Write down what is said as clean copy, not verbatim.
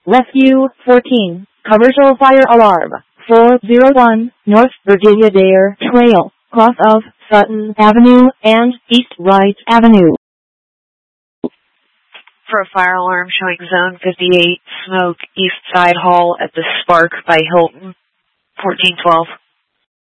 Rescue 14, commercial fire alarm, 401, North Virginia Dare Trail, cross of Sutton Avenue and East Wright Avenue. For a fire alarm showing Zone 58, smoke, East Side Hall at the Spark by Hilton, 1412.